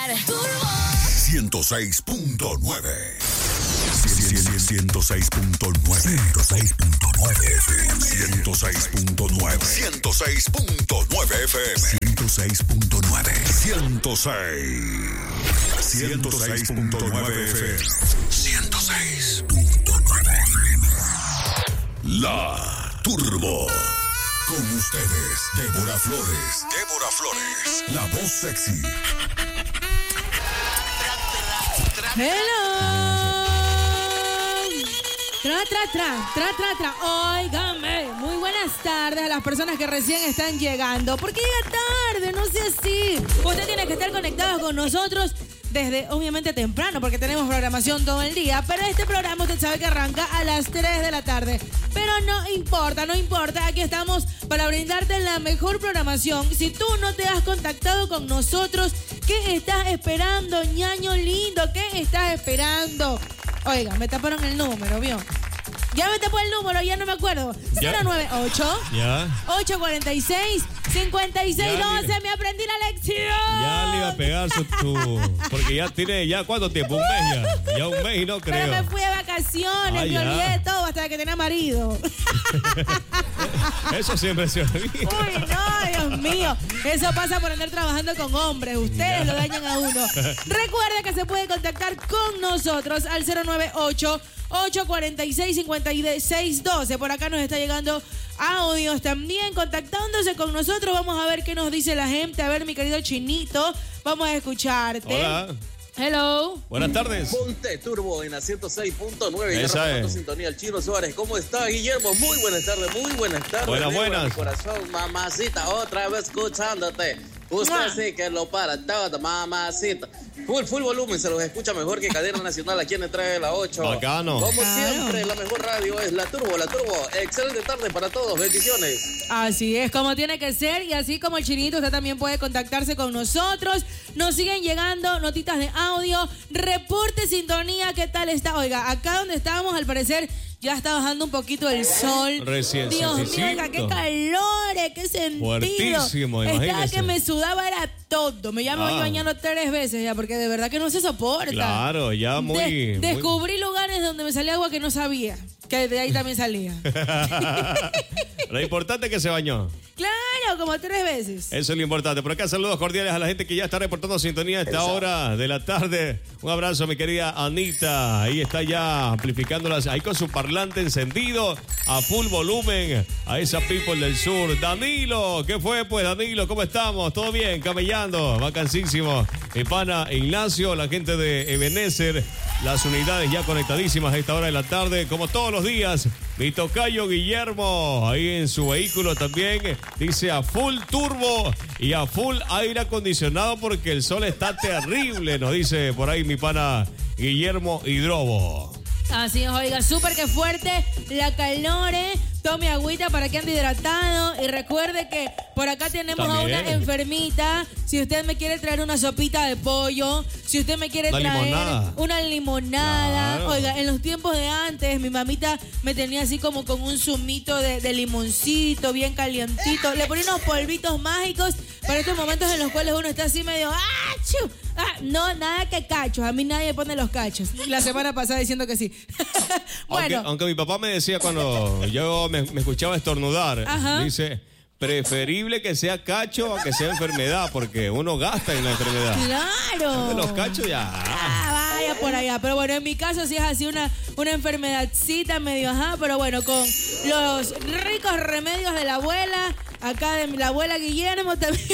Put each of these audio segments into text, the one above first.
Turbo 106.9 106.9 FM 106.9 FM 106.9 106.9 FM 106.9 FM La Turbo. Con ustedes, Débora Flores, la voz sexy. Hello. Tra. Óigame. Muy buenas tardes a las personas que recién están llegando. ¿Por qué llega tarde? No sea así. Usted tiene que estar conectado con nosotros desde, obviamente, temprano, porque tenemos programación todo el día. Pero este programa usted sabe que arranca a las 3 de la tarde. Pero no importa. Aquí estamos para brindarte la mejor programación. Si tú no te has contactado con nosotros, ¿qué estás esperando, ñaño lindo? ¿Qué estás esperando? Oiga, me taparon el número, ¿vio? Ya me tapó el número, ya no me acuerdo. 098 846 5612. Me aprendí la lección. Ya le iba a pegar porque ya tiene, ¿cuánto tiempo? Un mes ya un mes y no creo. Pero me fui de vacaciones, me olvidé de todo hasta que tenía marido. Eso siempre se olvida. Uy, no, Dios mío. Eso pasa por andar trabajando con hombres. Ustedes lo dañan a uno. Recuerda que se puede contactar con nosotros al 098 846 5612. Por acá nos está llegando audios también contactándose con nosotros. Vamos a ver qué nos dice la gente. A ver, mi querido Chinito, vamos a escucharte. Hola. Hello. Buenas tardes. Ponte Turbo en la 106.9. Esa es. Sintonía el Chino Suárez. ¿Cómo está, Guillermo? Muy buenas tardes. Buenas. Corazón, mamacita, otra vez escuchándote. Usted sí que lo para todo, mamacita. Full volumen, se los escucha mejor que Cadena Nacional aquí en el 3 de la 8. Bacano. Como siempre, la mejor radio es La Turbo. Excelente tarde para todos, bendiciones. Así es, como tiene que ser, y así como el Chinito, usted también puede contactarse con nosotros. Nos siguen llegando notitas de audio, reporte sintonía, ¿qué tal está? Oiga, acá donde estábamos, al parecer, ya está bajando un poquito el sol. Recién. Dios mío, oiga, qué calor, qué sentido. Fuertísimo, imagínese. Estaba que me sudaba, era todo. Me voy bañando 3 veces ya, porque de verdad que no se soporta. Claro, ya muy... Descubrí lugares donde me salía agua que no sabía, que de ahí también salía. Lo importante es que se bañó. Claro, como 3 veces. Eso es lo importante. Por acá saludos cordiales a la gente que ya está reportando sintonía a esta hora de la tarde. Un abrazo, mi querida Anita. Ahí está ya amplificándolas, ahí con su parlante encendido a full volumen a esa people del sur. Danilo, ¿qué fue pues, Danilo? ¿Cómo estamos? ¿Todo bien? Camellando, vacancísimo. Mi pana Ignacio, la gente de Ebenezer, las unidades ya conectadísimas a esta hora de la tarde, como todos los días. Mi tocayo Guillermo, ahí en su vehículo también, dice a full turbo y a full aire acondicionado porque el sol está terrible, nos dice por ahí mi pana Guillermo Hidrobo. Así es, oiga, súper que fuerte la calor, Tome agüita para que ande hidratado. Y recuerde que por acá tenemos a una enfermita. Si usted me quiere traer una sopita de pollo, si usted me quiere traer una limonada. Claro. Oiga, en los tiempos de antes, mi mamita me tenía así como con un zumito de limoncito, bien calientito. Le ponía unos polvitos mágicos para estos momentos en los cuales uno está así medio... ¡Achú! No, nada que cachos. A mí nadie pone los cachos. La semana pasada diciendo que sí. Bueno. Aunque mi papá me decía cuando yo me escuchaba estornudar, dice, preferible que sea cacho a que sea enfermedad, porque uno gasta en la enfermedad. ¡Claro! Los cachos ya... vaya por allá. Pero bueno, en mi caso sí es así una enfermedadcita medio, pero bueno, con los ricos remedios de la abuela, acá de la abuela Guillermo también.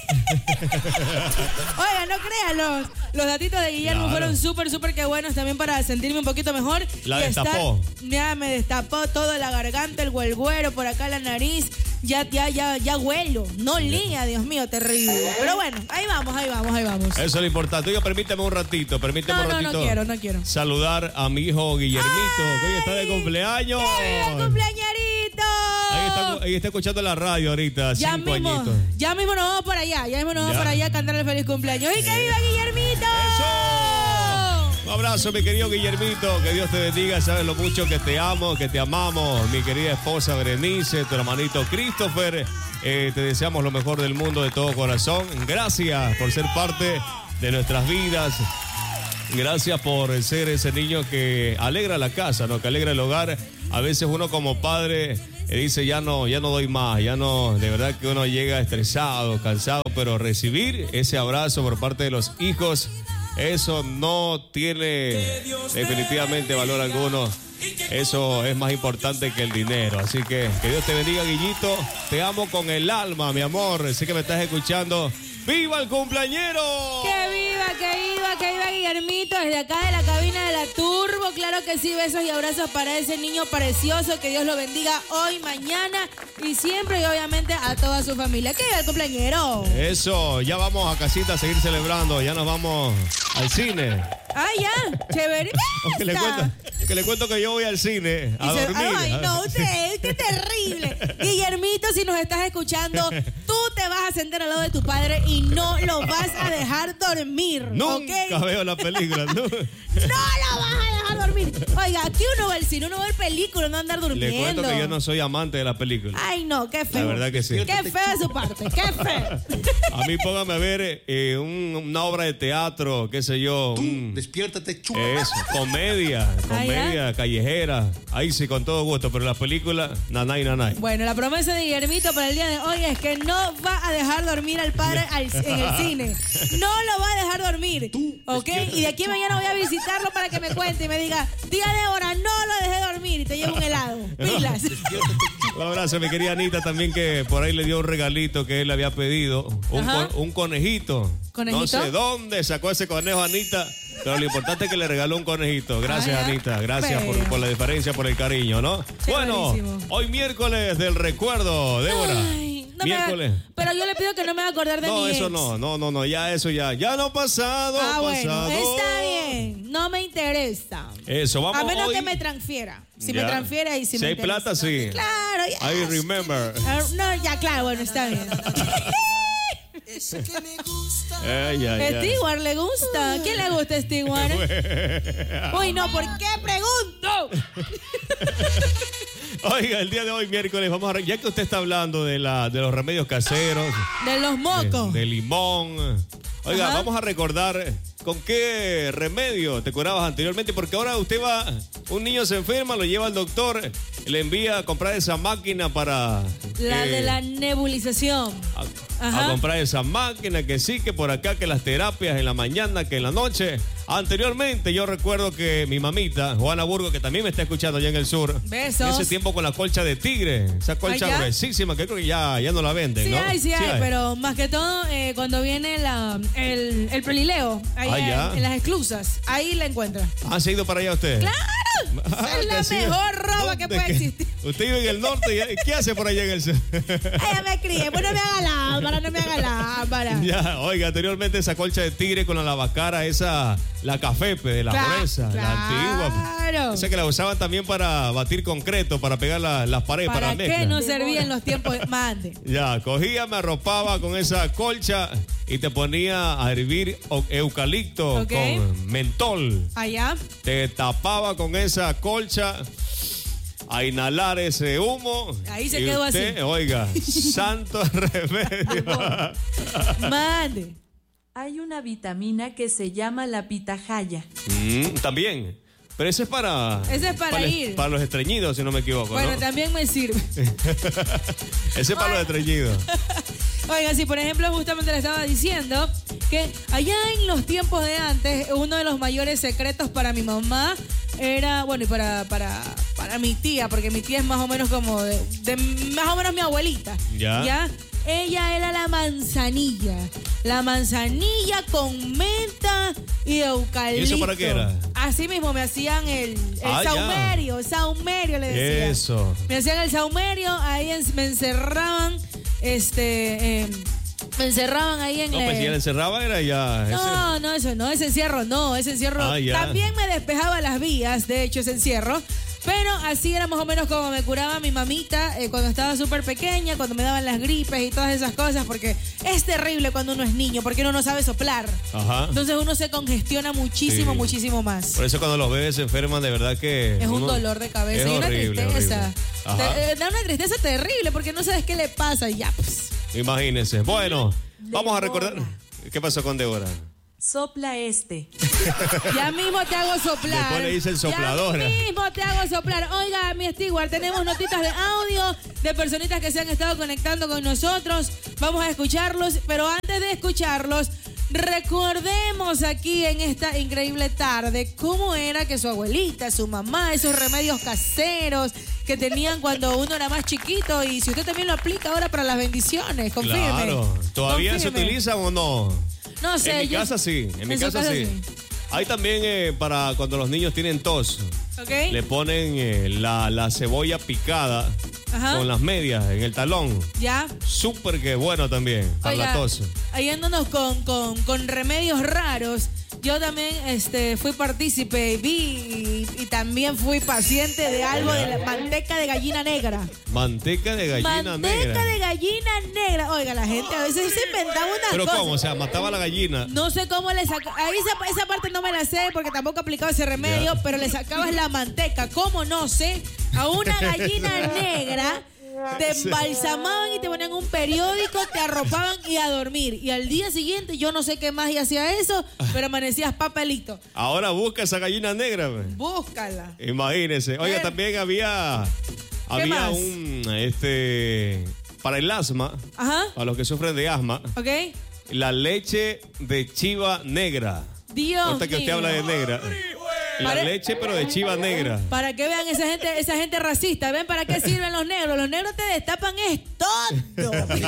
Oiga, no crean, los datitos de Guillermo fueron súper que buenos también para sentirme un poquito mejor. La destapó. Ya me destapó toda la garganta, el güelguero, por acá la nariz. Ya huelo, no lía, Dios mío, terrible. Pero bueno, ahí vamos. Eso es lo importante. Oiga, permíteme un ratito. No quiero. Saludar a mi hijo Guillermito, que hoy está de cumpleaños. ¡Qué cumpleañerito! Ahí está escuchando la radio ahorita, 5 añitos. Ya mismo nos vamos para allá. A cantarle feliz cumpleaños. ¡Y que viva Guillermito! ¡Eso! Un abrazo, mi querido Guillermito. Que Dios te bendiga. Sabes lo mucho que te amo, que te amamos. Mi querida esposa Berenice, tu hermanito Christopher. Te deseamos lo mejor del mundo de todo corazón. Gracias por ser parte de nuestras vidas. Gracias por ser ese niño que alegra la casa, ¿no? Que alegra el hogar. A veces uno como padre dice, ya no doy más, ya no, de verdad que uno llega estresado, cansado, pero recibir ese abrazo por parte de los hijos, eso no tiene definitivamente valor alguno. Eso es más importante que el dinero. Así que Dios te bendiga, Guillito. Te amo con el alma, mi amor. Sé que me estás escuchando. ¡Viva el cumpleañero! ¡Que viva, que viva Guillermito! Desde acá de la cabina de la Turbo. Claro que sí, besos y abrazos para ese niño precioso. Que Dios lo bendiga hoy, mañana y siempre. Y obviamente a toda su familia. ¡Que viva el cumpleañero! Eso, ya vamos a casita a seguir celebrando. Ya nos vamos al cine. ¡Ah, ya! ¡Chévere! Que le cuento que yo voy al cine a dormir. Ay, no, usted, qué terrible. Guillermito, si nos estás escuchando, tú te vas a sentar al lado de tu padre y no lo vas a dejar dormir. Nunca veo la película. No lo vas a dejar dormir. Oiga, aquí uno va al cine, uno ve el película, no andar durmiendo. Le cuento que yo no soy amante de la película. Ay, no, qué feo. La verdad que sí. Qué feo de su parte, qué feo. A mí póngame a ver una obra de teatro, qué sé yo. Despiértate, chupa. Eso, comedia callejera. Ahí sí, con todo gusto, pero la película, nanay. Bueno, la promesa de Guillermito para el día de hoy es que no va a dejar dormir al padre en el cine. No lo va a dejar dormir. ¿Ok? Y de aquí a mañana voy a visitarlo para que me cuente y me diga, tía Débora, no lo dejé dormir y te llevo un helado. Pilas. Un abrazo a mi querida Anita también, que por ahí le dio un regalito que él le había pedido. Un conejito. ¿Conejito? No sé dónde sacó ese conejo, Anita. Pero lo importante es que le regaló un conejito. Gracias, Anita. Gracias por la diferencia, por el cariño, ¿no? Bueno, hoy miércoles del recuerdo, Débora. Ay, miércoles. Pero yo le pido que no me haga acordar de mi No, eso ex. no, ya eso ya no ha pasado. Bueno, está bien. No me interesa. Eso, vamos a menos hoy. que me transfiera. Si Ya. me transfiere, ahí sí si me hay interesa. plata, sí. Claro, ya. I remember. No, ya, claro, bueno, está bien. Stewart le gusta. ¿Quién le gusta Stewart? Uy, no, ¿por qué pregunto? Oiga, el día de hoy, miércoles, ya que usted está hablando de los remedios caseros, De los mocos. de limón. Oiga, Ajá. vamos a recordar con qué remedio te curabas anteriormente, porque ahora un niño se enferma, lo lleva al doctor, le envía a comprar esa máquina para... De la nebulización. A comprar esa máquina, que sí, que por acá, que las terapias en la mañana, que en la noche. Anteriormente yo recuerdo que mi mamita, Juana Burgo, que también me está escuchando allá en el sur. Besos. En ese tiempo con la colcha de tigre, esa colcha ¿ya? gruesísima, que creo que ya no la venden, Sí, ¿no? sí hay, pero más que todo cuando viene el prelileo, ahí ya. en las esclusas, ahí la encuentran. ¿Han ido para allá ustedes? ¡Claro! Esa es la sí. mejor ropa que ¿Dónde? puede existir. Usted vive en el norte, ¿qué hace por allá en el sur? Ay, ya me crié, pues no me haga lámpara. Ya, oiga, anteriormente esa colcha de tigre con la lavacara, la cafepe de la gruesa, la antigua. Claro. Esa que la usaban también para batir concreto, para pegar las paredes, para ¿Para mezcla. qué no servía en los tiempos? Mande. Ya, cogía, me arropaba con esa colcha y te ponía a hervir eucalipto Ok. con mentol. Allá. Te tapaba con esa colcha a inhalar ese humo. Ahí se y quedó usted, así. Oiga, santo remedio. Mande. Hay una vitamina que se llama la pitahaya. También. Pero ese es para... Ese es para ir. Para los estreñidos, si no me equivoco, Bueno, ¿no? también me sirve. Ese es para los estreñidos. Oiga, si por ejemplo justamente le estaba diciendo que allá en los tiempos de antes, uno de los mayores secretos para mi mamá era, bueno, y para mi tía, porque mi tía es más o menos como de más o menos mi abuelita. Ya. Ella era la manzanilla. La manzanilla con menta y eucalipto. ¿Y eso para qué era? Así mismo me hacían el ya. saumerio le decía. Eso. Me hacían el saumerio, ahí me encerraban, me encerraban ahí en No, pues si él encerraba era ya... No, ese encierro no, ese encierro Ya. también me despejaba las vías, de hecho ese encierro. Pero así era más o menos como me curaba mi mamita cuando estaba súper pequeña, cuando me daban las gripes y todas esas cosas, porque es terrible cuando uno es niño, porque uno no sabe soplar. Ajá. Entonces uno se congestiona muchísimo, Sí. muchísimo más. Por eso cuando los bebés se enferman, de verdad que... Es un dolor de cabeza y una horrible, tristeza. horrible. Ajá. Da una tristeza terrible porque no sabes qué le pasa y ya, pues. Imagínense. Bueno, vamos a recordar... ¿Qué pasó con Débora? Sopla este. Ya mismo te hago soplar. Después le dicen sopladora. Ya mismo te hago soplar. Oiga, mi Steward, tenemos notitas de audio de personitas que se han estado conectando con nosotros. Vamos a escucharlos, pero antes de escucharlos, recordemos aquí en esta increíble tarde cómo era que su abuelita, su mamá, esos remedios caseros que tenían cuando uno era más chiquito, y si usted también lo aplica ahora para las bendiciones, confirme. Claro. ¿Todavía se utilizan o no? No sé. En mi casa sí, en mi casa sí. Hay también para cuando los niños tienen tos. Okay. Le ponen la cebolla picada. Ajá. Con las medias en el talón. Ya. Súper que bueno también para la tos. Ahí andándonos con remedios raros. Yo también fui partícipe, vi y también fui paciente de algo de la manteca de gallina negra. Manteca de gallina negra. Manteca de gallina negra. Oiga, la gente a veces se inventaba unas ¿Pero cosas. cómo? O sea, mataba a la gallina. No sé cómo le sacaba. Ahí esa parte no me la sé porque tampoco aplicaba ese remedio, pero le sacabas la manteca. ¿Cómo? No sé. A una gallina negra te embalsamaban y te ponían un periódico, te arropaban y a dormir. Y al día siguiente, yo no sé qué más y hacía eso, pero amanecías papelito. Ahora busca esa gallina negra. Búscala. Imagínese. Oiga, también había un para el asma. Ajá. Para los que sufren de asma. Ok. La leche de chiva negra. Dios Hasta que usted habla de negra. La leche, pero de chiva negra. Para que vean esa gente racista. ¿Ven para qué sirven los negros? Los negros te destapan es todo.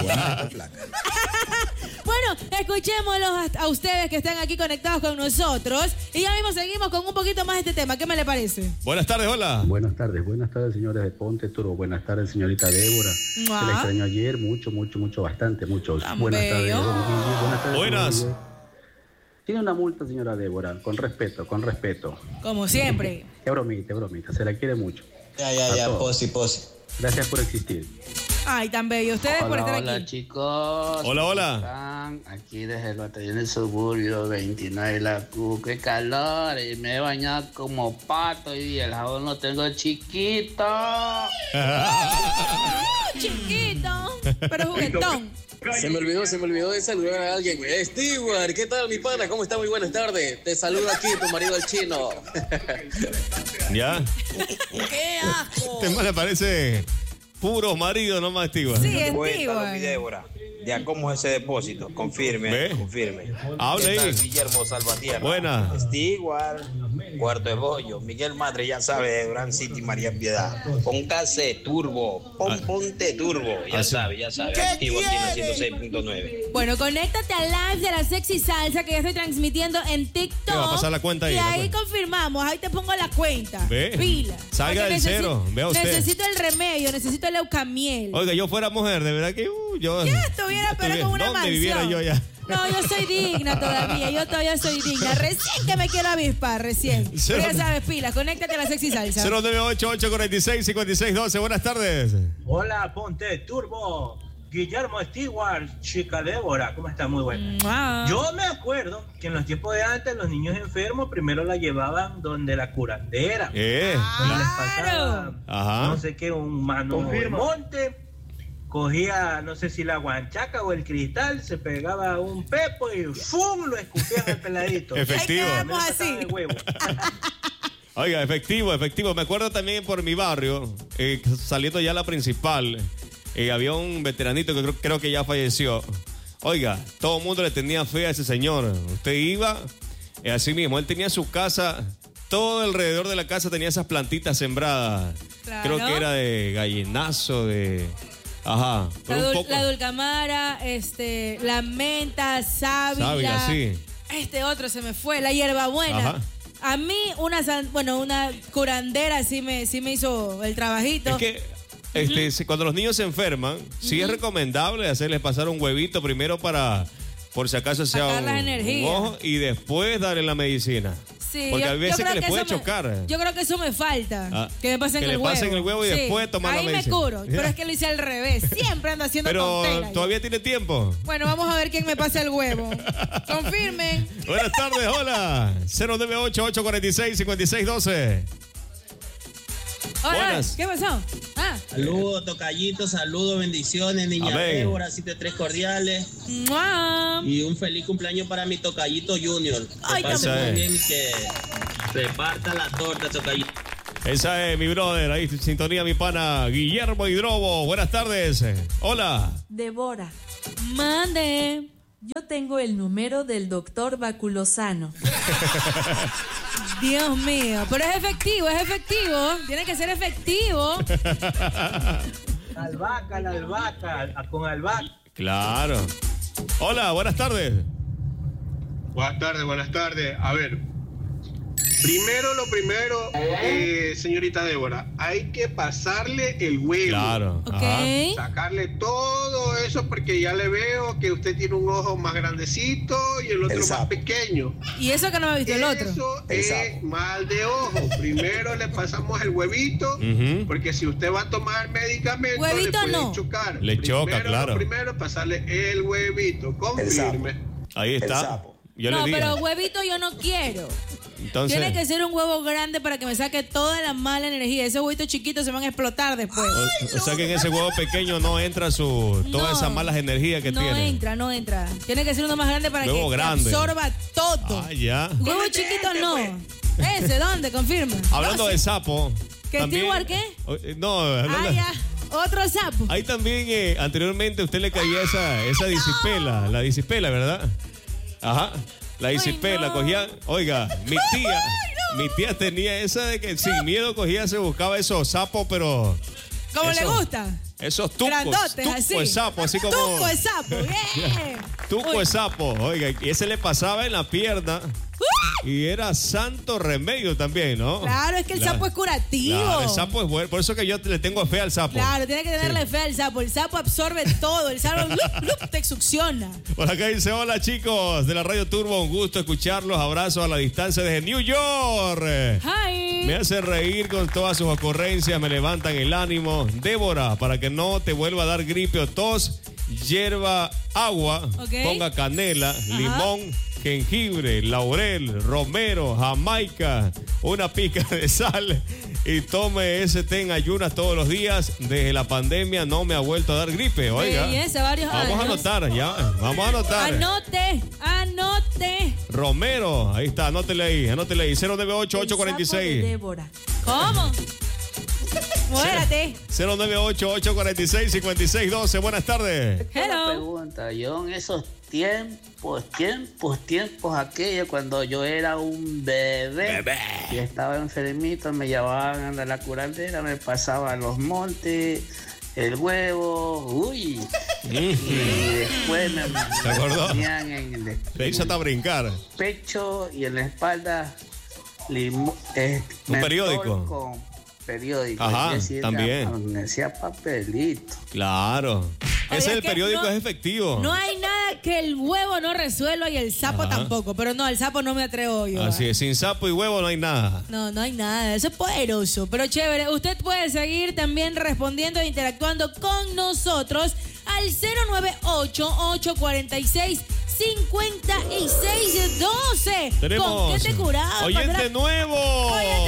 Bueno, escuchémoslos a ustedes que están aquí conectados con nosotros. Y ya mismo seguimos con un poquito más de este tema. ¿Qué me le parece? Buenas tardes, hola. Buenas tardes, señores de Ponte Turbo. Buenas tardes, señorita Débora. Se la extrañó ayer, mucho, bastante, mucho. Buenas tardes. Buenas. Tiene una multa, señora Débora, con respeto. Como siempre. Qué bromita, se la quiere mucho. Ya, posi. Gracias por existir. Ay, tan bello. Ustedes por estar aquí. Hola, chicos. Hola. Están aquí desde el batallón del suburbio 29 La Cruz. Qué calor. Y me he bañado como pato y el jabón lo tengo chiquito. Chiquito, pero juguetón. Se me olvidó de saludar a alguien. Steward, ¿qué tal, mi pana? ¿Cómo está? Muy buenas tardes. Te saludo aquí, tu marido el chino. ¿Ya? ¡Qué asco! Este mal le parece puro marido, no más Steward. Sí, Cuéntanos, mi Débora. Ya, ¿cómo es ese depósito? Confirme. Hable ahí. Guillermo Salvatierra. Buena. Steward, Cuarto de Bollo. Miguel Madre, ya sabe, de Gran City, María Piedad. Póngase turbo. Ponte turbo. Ya sabe. Activo aquí en 106.9. Bueno, conéctate al live de la Sexy Salsa que ya estoy transmitiendo en TikTok. ¿Qué va a pasar la cuenta ahí? Y ahí confirmamos. Ahí te pongo la cuenta. ¿Ve? Pila. Salga del cero. Vea usted. Necesito el remedio. Necesito el Eucamiel. Oiga, yo fuera mujer, de verdad que yo... Ya estuviera, pero con una ¿Dónde mansión. viviera yo ya? No, yo soy digna todavía. Yo todavía soy digna. Recién que me quiero avispar, recién. Pero ya sabes, pilas. Conéctate a la Sexy Salsa. 098-846-5612. Buenas tardes. Hola, Ponte Turbo. Guillermo Steward, chica Débora. ¿Cómo está? Muy buena. Yo me acuerdo que en los tiempos de antes los niños enfermos primero la llevaban donde la curandera. Donde les pasaba, no sé qué, un mano de monte. Cogía, no sé si la guanchaca o el cristal, se pegaba un pepo y ¡fum! Lo escupían al peladito. Efectivo. Así. Oiga, efectivo. Me acuerdo también por mi barrio, saliendo ya a la principal, había un veteranito que creo que ya falleció. Oiga, todo el mundo le tenía fe a ese señor. Usted iba, así mismo, él tenía su casa, todo alrededor de la casa tenía esas plantitas sembradas. Claro. Creo que era de gallinazo, de... Ajá. La dulcamara, la menta, sábila. Sí. Este otro se me fue, la hierbabuena. Ajá. A mí una curandera sí me hizo el trabajito. Es que cuando los niños se enferman, sí es recomendable hacerles pasar un huevito primero para, por si acaso sea un ojo, y después darle la medicina. Sí, porque hay veces que les puede chocar. Yo creo que eso me falta. Que me pasen el huevo. Que le pasen el huevo y después tomar la medicina. Ahí me curo. Pero es que lo hice al revés. Siempre ando haciendo tonteras. Pero todavía tiene tiempo. Bueno, vamos a ver quién me pasa el huevo. Confirmen. Buenas tardes, hola. 098-846-5612. Hola, Buenas. ¿qué pasó? Ajá. Saludos, tocayito, saludos, bendiciones, niña Débora, 7-3 cordiales. ¡Mua! Y un feliz cumpleaños para mi tocayito Junior. Ay, que pase muy bien y que reparta la torta, tocayito. Esa es mi brother, ahí sintonía mi pana Guillermo Hidrobo. Buenas tardes. Hola. Débora. Mande. Yo tengo el número del doctor Baculosano. Dios mío, pero es efectivo. Tiene que ser efectivo. La albahaca, con albahaca. Claro. Hola, buenas tardes. Buenas tardes. A ver, lo primero, señorita Débora, hay que pasarle el huevo. Claro. Ok. Sacarle todo eso porque ya le veo que usted tiene un ojo más grandecito y el otro más pequeño. Y eso que no me ha visto el otro. Eso es mal de ojo. Primero le pasamos el huevito, porque si usted va a tomar medicamento, huevito le puede chocar. Le choca, claro. Primero pasarle el huevito, confirme. Ahí está. Yo no, le dije. pero huevito yo no quiero. Entonces, tiene que ser un huevo grande para que me saque toda la mala energía. Esos huevitos chiquitos se van a explotar después. O sea que en ese huevo pequeño no entra todas esas malas energías que tiene. No entra. Tiene que ser uno más grande para que absorba todo. Ah, ya. Huevo chiquito no. Ese, ¿dónde? Confirma. Hablando de sapo. ¿Qué Stewart qué? No, hablando ya. Otro sapo. Ahí también, anteriormente, usted le caía esa disipela. La disipela, ¿verdad? Ajá. La disipela, cogía. Oiga, mi tía tenía esa de que sin miedo cogía, se buscaba esos sapos, pero. ¿Cómo le gusta? Esos tucos. Grandotes, así. Tuco de sapo, así como. Tuco de sapo, bien. Tuco de sapo, oiga, y ese le pasaba en la pierna. Y era santo remedio también, ¿no? Claro, es que el sapo es curativo. Claro, el sapo es bueno. Por eso que yo le tengo fe al sapo. Claro, tiene que tenerle fe al sapo. El sapo absorbe todo. El sapo te succiona. Por acá dice, hola chicos de la Radio Turbo. Un gusto escucharlos. Abrazos a la distancia desde New York. Hi. Me hace reír con todas sus ocurrencias. Me levantan el ánimo. Débora, para que no te vuelva a dar gripe o tos, hierva agua, ponga canela, limón, jengibre, laurel, romero, jamaica, una pizca de sal y tome ese té en ayunas todos los días. Desde la pandemia no me ha vuelto a dar gripe, oiga. Vamos a anotar, ya. Vamos a anotar. Anote. Romero, ahí está, anótele ahí. 098-846. ¿Cómo? Muérate. 098-846-5612. Buenas tardes. Una pregunta, yo en esos tiempos aquellos, cuando yo era un bebé y estaba enfermito, me llevaban a la curandera, me pasaba a los montes, el huevo, y después me ponían en el pecho y en la espalda un periódico. Con periódico. Ajá, también. Decía papelito. Claro. Ese es el periódico, es efectivo. No hay nada que el huevo no resuelva y el sapo tampoco. Pero no, el sapo no me atrevo yo. Así es, sin sapo y huevo no hay nada. No hay nada. Eso es poderoso. Pero chévere, usted puede seguir también respondiendo e interactuando con nosotros al 098-846-5612. Tenemos ¿Con qué te curabas? oyente nuevo.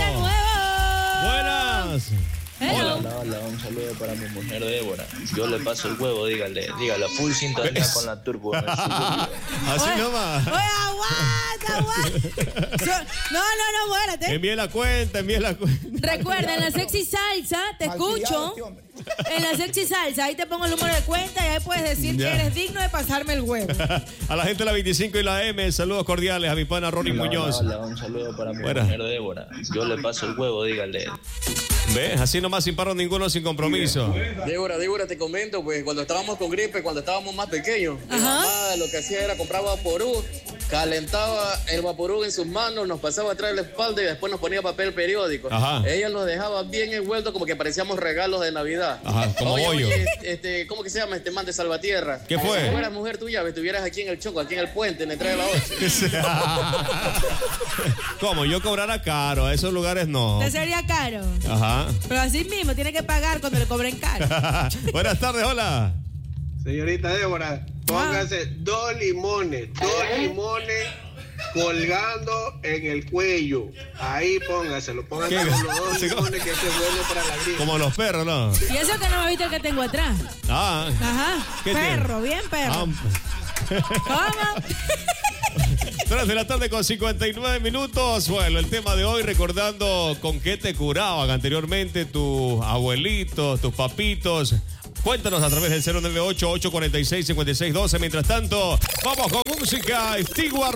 Buenas. Hola, un saludo para mi mujer Débora. Yo le paso el huevo, dígale, full sintonía con la turbo. Así nomás. Oye, aguanta. No, muérate. Envíe la cuenta. Recuerda, en la sexy salsa, te escucho. En la sexy salsa, ahí te pongo el número de cuenta y ahí puedes decir que eres digno de pasarme el huevo. A la gente de la 25 y la M, saludos cordiales a mi pana Ronnie Muñoz. Hola, un saludo para mi mujer Débora. Yo le paso el huevo, dígale. ¿Ves? Así nomás sin paro ninguno, sin compromiso. Débora, te comento, pues cuando estábamos con gripe, cuando estábamos más pequeños, mi mamá lo que hacía era comprar vaporú, calentaba el vaporú en sus manos, nos pasaba atrás de la espalda y después nos ponía papel periódico. Ella los dejaba bien envueltos como que parecíamos regalos de Navidad. Como bollo. ¿Cómo que se llama este man de Salvatierra? ¿Qué fue? Si fueras mujer tuya, estuvieras aquí en el Choco, aquí en el puente, en la entrada de la 8. ¿Cómo? Yo cobrara caro, a esos lugares no. ¿Te sería caro? Ajá. Pero así mismo, tiene que pagar cuando le cobren caro. Buenas tardes, hola. Señorita Débora, póngase 2 limones colgando en el cuello. Ahí póngaselo, póngaselo con los dos limones, que eso es bueno para la gripe. Como los perros, ¿no? Y eso que no me viste el que tengo atrás. Ah. Ajá. Perro, bien perro. ¿Cómo? 3 de la tarde con 59 minutos. Bueno, el tema de hoy, recordando con qué te curaban anteriormente tus abuelitos, tus papitos. Cuéntanos a través del 098-846-5612. Mientras tanto, vamos con música. Stewart